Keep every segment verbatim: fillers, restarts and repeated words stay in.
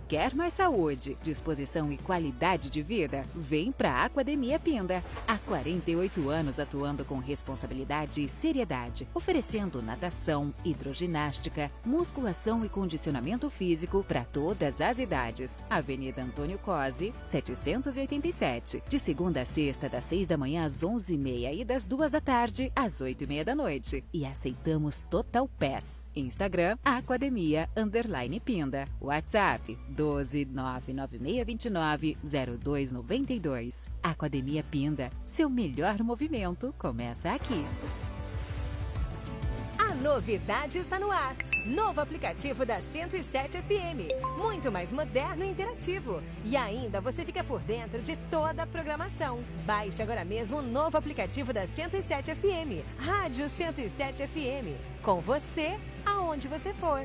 Quer mais saúde, disposição e qualidade de vida? Vem pra Aquademia Pinda. Há quarenta e oito anos atuando com responsabilidade e seriedade, oferecendo natação, hidroginástica, musculação e condicionamento físico para todas as idades. Avenida Antônio Cosi, setecentos e oitenta e sete. De segunda a sexta, das seis da manhã às onze e meia e das duas da tarde às oito e meia da noite. E aceitamos Total Pass. Instagram, Aquademia, underline Pinda. WhatsApp, doze nove nove seis dois nove zero dois nove dois. Aquademia Pinda, seu melhor movimento começa aqui. A novidade está no ar. Novo aplicativo da cento e sete F M. Muito mais moderno e interativo. E ainda você fica por dentro de toda a programação. Baixe agora mesmo o novo aplicativo da cento e sete F M. Rádio cento e sete F M. Com você, aonde você for.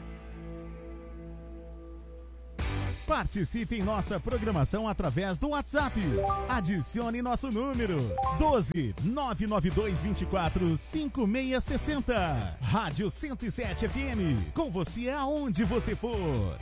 Participe em nossa programação através do WhatsApp. Adicione nosso número doze nove nove dois dois quatro cinco seis seis zero. Rádio cento e sete F M. Com você aonde você for.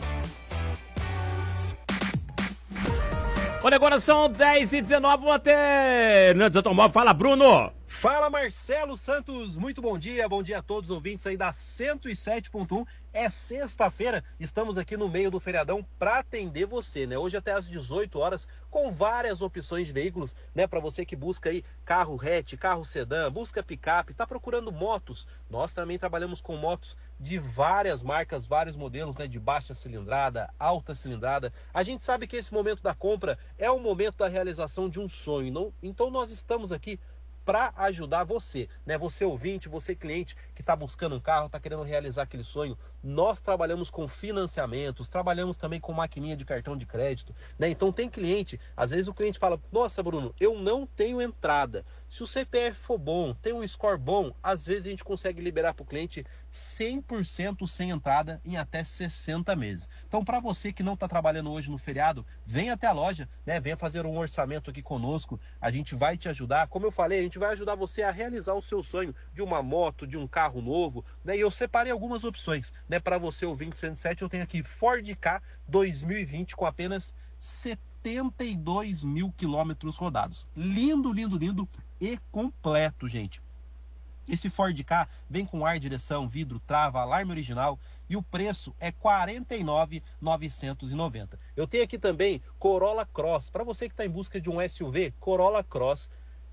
Olha, agora são dez e dezenove. Vou até Hernandes Automóvel. Fala, Bruno. Fala, Marcelo Santos, muito bom dia, bom dia a todos os ouvintes aí da cento e sete ponto um. É sexta-feira, estamos aqui no meio do feriadão para atender você, né? Hoje até às dezoito horas, com várias opções de veículos, né? Para você que busca aí carro hatch, carro sedã, busca picape, tá procurando motos. Nós também trabalhamos com motos de várias marcas, vários modelos, né? De baixa cilindrada, alta cilindrada. A gente sabe que esse momento da compra é o momento da realização de um sonho, não? Então nós estamos aqui para ajudar você, né? Você ouvinte, você cliente que está buscando um carro, está querendo realizar aquele sonho. Nós trabalhamos com financiamentos, trabalhamos também com maquininha de cartão de crédito, né? Então tem cliente, às vezes o cliente fala: nossa, Bruno, eu não tenho entrada. Se o C P F for bom, tem um score bom, às vezes a gente consegue liberar para o cliente cem por cento sem entrada em até sessenta meses. Então, para você que não está trabalhando hoje no feriado, venha até a loja, né? Venha fazer um orçamento aqui conosco. A gente vai te ajudar. Como eu falei, a gente vai ajudar você a realizar o seu sonho de uma moto, de um carro novo, né? E eu separei algumas opções, né? Para você, ouvinte cento e sete, eu tenho aqui Ford Ka dois mil e vinte com apenas setenta e dois mil quilômetros rodados. Lindo, lindo, lindo e completo, gente. Esse Ford Ka vem com ar, direção, vidro, trava, alarme original e o preço é quarenta e nove mil novecentos e noventa. Eu tenho aqui também Corolla Cross. Para você que está em busca de um S U V, Corolla Cross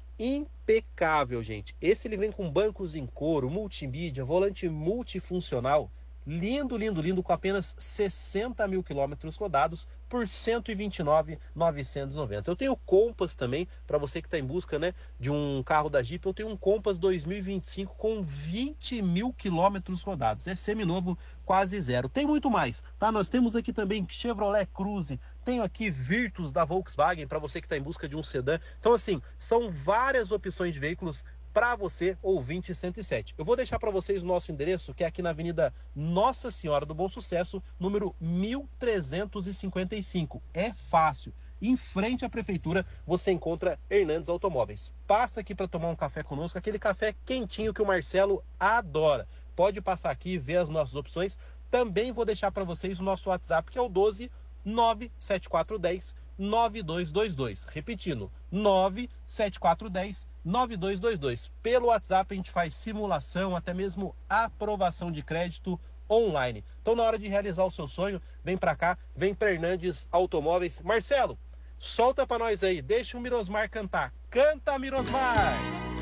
impecável, gente. Esse ele vem com bancos em couro, multimídia, volante multifuncional. Lindo, lindo, lindo, com apenas sessenta mil quilômetros rodados por cento e vinte e nove mil novecentos e noventa. Eu tenho o Compass também, para você que está em busca, né, de um carro da Jeep. Eu tenho um Compass dois mil e vinte e cinco com vinte mil quilômetros rodados. É seminovo, quase zero. Tem muito mais, tá? Nós temos aqui também Chevrolet Cruze. Tenho aqui Virtus da Volkswagen, para você que está em busca de um sedã. Então, assim, são várias opções de veículos para você, ouvinte cento e sete. Eu vou deixar para vocês o nosso endereço, que é aqui na Avenida Nossa Senhora do Bom Sucesso, número mil trezentos e cinquenta e cinco. É fácil. Em frente à prefeitura, você encontra Hernandes Automóveis. Passa aqui para tomar um café conosco, aquele café quentinho que o Marcelo adora. Pode passar aqui e ver as nossas opções. Também vou deixar para vocês o nosso WhatsApp, que é o doze nove sete quatro um zero nove dois dois dois. Repetindo, nove sete quatro um zero nove dois dois dois. Pelo WhatsApp a gente faz simulação, até mesmo aprovação de crédito online. Então, na hora de realizar o seu sonho, vem para cá, vem para Hernandes Automóveis. Marcelo, solta para nós aí, deixa o Mirosmar cantar. Canta, Mirosmar!